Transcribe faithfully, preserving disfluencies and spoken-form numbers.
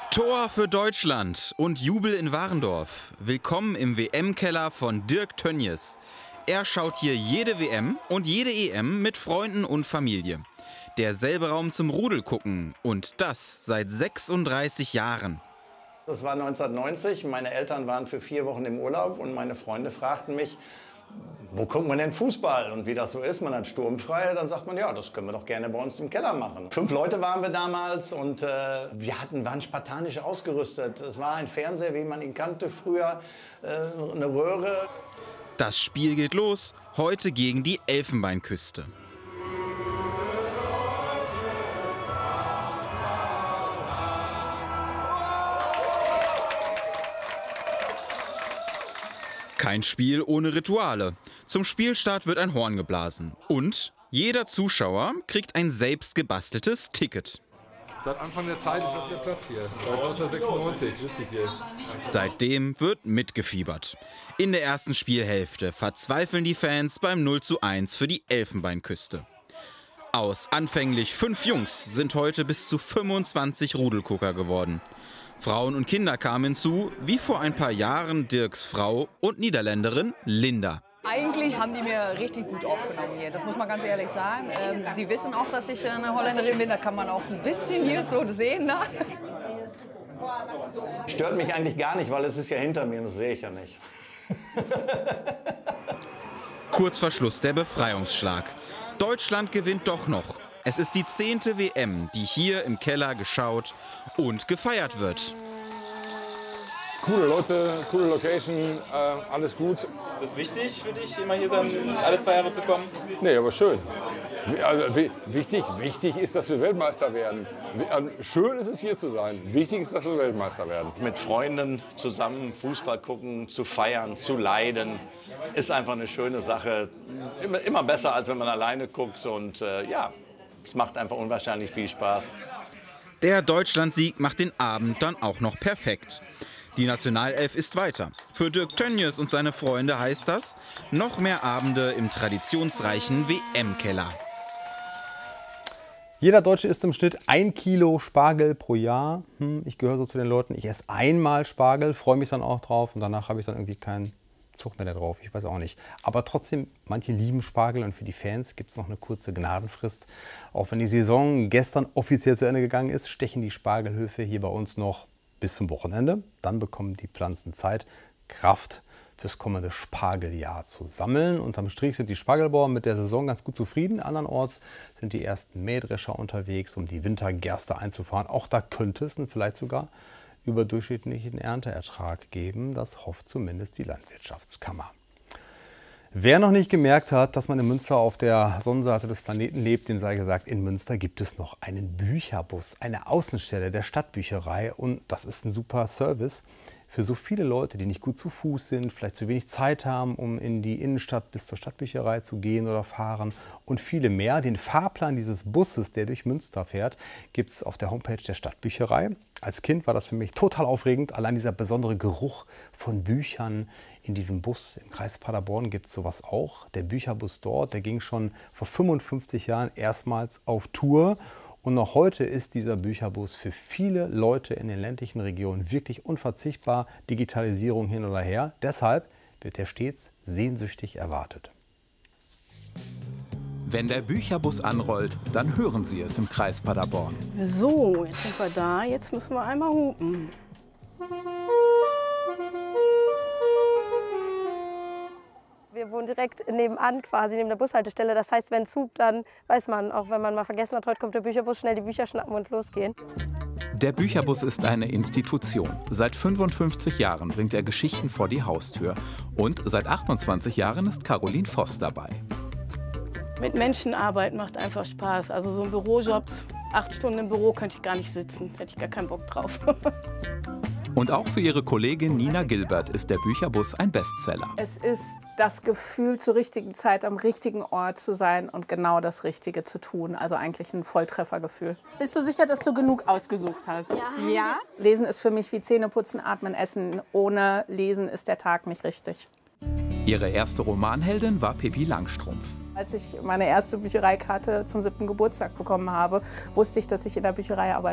Tor für Deutschland und Jubel in Warendorf. Willkommen im W M-Keller von Dirk Tönjes. Er schaut hier jede W M und jede E M mit Freunden und Familie. Derselbe Raum zum Rudelgucken und das seit sechsunddreißig Jahren. Das war neunzehnhundertneunzig, meine Eltern waren für vier Wochen im Urlaub und meine Freunde fragten mich, wo guckt man denn Fußball? Und wie das so ist, man hat sturmfrei, dann sagt man, ja, das können wir doch gerne bei uns im Keller machen. Fünf Leute waren wir damals und äh, wir hatten, waren spartanisch ausgerüstet. Es war ein Fernseher, wie man ihn kannte früher, äh, eine Röhre. Das Spiel geht los, heute gegen die Elfenbeinküste. Kein Spiel ohne Rituale. Zum Spielstart wird ein Horn geblasen. Und jeder Zuschauer kriegt ein selbst gebasteltes Ticket. Seit Anfang der Zeit ist das der Platz hier. Seit neunzehnhundertsechsundneunzig sitze ich hier. Seitdem wird mitgefiebert. In der ersten Spielhälfte verzweifeln die Fans beim null zu eins für die Elfenbeinküste. Aus anfänglich fünf Jungs sind heute bis zu fünfundzwanzig Rudelgucker geworden. Frauen und Kinder kamen hinzu, wie vor ein paar Jahren Dirks Frau und Niederländerin Linda. Eigentlich haben die mir richtig gut aufgenommen hier, das muss man ganz ehrlich sagen. Ähm, die wissen auch, dass ich eine Holländerin bin, da kann man auch ein bisschen hier so sehen. Ne? Stört mich eigentlich gar nicht, weil es ist ja hinter mir und das sehe ich ja nicht. Kurz vor Schluss der Befreiungsschlag. Deutschland gewinnt doch noch. Es ist die zehnte W M, die hier im Keller geschaut und gefeiert wird. Coole Leute, coole Location, äh, alles gut. Ist das wichtig für dich, immer hier dann alle zwei Jahre zu kommen? Nee, aber schön. Also, wichtig, wichtig ist, dass wir Weltmeister werden. Schön ist es, hier zu sein. Wichtig ist, dass wir Weltmeister werden. Mit Freunden zusammen Fußball gucken, zu feiern, zu leiden, ist einfach eine schöne Sache. Immer, immer besser, als wenn man alleine guckt. Und äh, ja, es macht einfach unwahrscheinlich viel Spaß. Der Deutschlandsieg macht den Abend dann auch noch perfekt. Die Nationalelf ist weiter. Für Dirk Tönjes und seine Freunde heißt das noch mehr Abende im traditionsreichen W M-Keller. Jeder Deutsche isst im Schnitt ein Kilo Spargel pro Jahr. Hm, ich gehöre so zu den Leuten, ich esse einmal Spargel, freue mich dann auch drauf und danach habe ich dann irgendwie keinen Zug mehr drauf. Ich weiß auch nicht. Aber trotzdem, manche lieben Spargel und für die Fans gibt es noch eine kurze Gnadenfrist. Auch wenn die Saison gestern offiziell zu Ende gegangen ist, stechen die Spargelhöfe hier bei uns noch bis zum Wochenende. Dann bekommen die Pflanzen Zeit, Kraft fürs kommende Spargeljahr zu sammeln. Unterm Strich sind die Spargelbauern mit der Saison ganz gut zufrieden. Andernorts sind die ersten Mähdrescher unterwegs, um die Wintergerste einzufahren. Auch da könnte es vielleicht sogar überdurchschnittlichen Ernteertrag geben. Das hofft zumindest die Landwirtschaftskammer. Wer noch nicht gemerkt hat, dass man in Münster auf der Sonnenseite des Planeten lebt, dem sei gesagt, in Münster gibt es noch einen Bücherbus, eine Außenstelle der Stadtbücherei. Und das ist ein super Service für so viele Leute, die nicht gut zu Fuß sind, vielleicht zu wenig Zeit haben, um in die Innenstadt bis zur Stadtbücherei zu gehen oder fahren und viele mehr. Den Fahrplan dieses Busses, der durch Münster fährt, gibt es auf der Homepage der Stadtbücherei. Als Kind war das für mich total aufregend. Allein dieser besondere Geruch von Büchern in diesem Bus. Im Kreis Paderborn gibt es sowas auch. Der Bücherbus dort, der ging schon vor fünfundfünfzig Jahren erstmals auf Tour. Und noch heute ist dieser Bücherbus für viele Leute in den ländlichen Regionen wirklich unverzichtbar. Digitalisierung hin oder her. Deshalb wird er stets sehnsüchtig erwartet. Wenn der Bücherbus anrollt, dann hören Sie es im Kreis Paderborn. So, jetzt sind wir da. Jetzt müssen wir einmal hupen. Wir wohnen direkt nebenan, quasi neben der Bushaltestelle. Das heißt, wenn Zug, dann weiß man, auch wenn man mal vergessen hat, heute kommt der Bücherbus, schnell die Bücher schnappen und losgehen. Der Bücherbus ist eine Institution. Seit fünfundfünfzig Jahren bringt er Geschichten vor die Haustür. Und seit achtundzwanzig Jahren ist Caroline Voss dabei. Mit Menschen arbeiten macht einfach Spaß. Also so ein Bürojob, acht Stunden im Büro könnte ich gar nicht sitzen. Hätte ich gar keinen Bock drauf. Und auch für ihre Kollegin Nina Gilbert ist der Bücherbus ein Bestseller. Es ist das Gefühl, zur richtigen Zeit am richtigen Ort zu sein und genau das Richtige zu tun. Also eigentlich ein Volltreffergefühl. Bist du sicher, dass du genug ausgesucht hast? Ja. Ja? Lesen ist für mich wie Zähneputzen, Atmen, Essen. Ohne Lesen ist der Tag nicht richtig. Ihre erste Romanheldin war Pippi Langstrumpf. Als ich meine erste Büchereikarte zum siebten Geburtstag bekommen habe, wusste ich, dass ich in der Bücherei arbeite.